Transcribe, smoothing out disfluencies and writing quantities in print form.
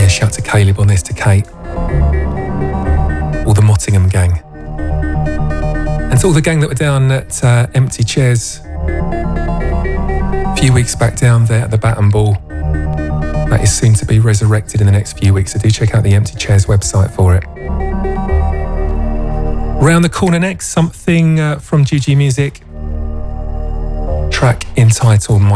Yeah, shout to Caleb on this, to Kate. All the Mottingham gang. And to all the gang that were down at Empty Chairs a few weeks back down there at the Bat and Ball. That is soon to be resurrected in the next few weeks, so do check out the Empty Chairs website for it. Round the corner next, something from GG Music. Track entitled My